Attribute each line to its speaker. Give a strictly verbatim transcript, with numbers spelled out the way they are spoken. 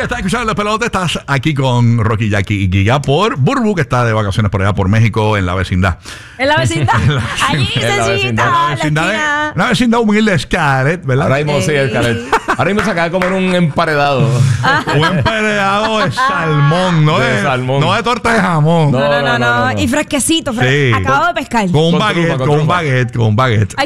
Speaker 1: estás escuchando Los Pelotes. Estás aquí con Rocky, Jackie y Giga por Burbu, que está de vacaciones por allá por México, en la vecindad.
Speaker 2: ¿En la vecindad? Allí,
Speaker 1: Sencillita. Una vecindad, una vecindad humilde, Scarlett, ¿verdad?
Speaker 3: Ahora mismo sí, Scarlett. Ahora mismo se acaba de comer un emparedado.
Speaker 1: Un emparedado de salmón, no de,
Speaker 3: de salmón.
Speaker 1: No de torta de jamón.
Speaker 2: No, no, no. no, no, no. Y fresquecito, fres-
Speaker 1: Sí.
Speaker 2: acabo de pescar.
Speaker 1: Con un
Speaker 3: Con
Speaker 1: baguette,
Speaker 3: trufa, con
Speaker 1: con un
Speaker 3: trufa.
Speaker 1: baguette, con un baguette.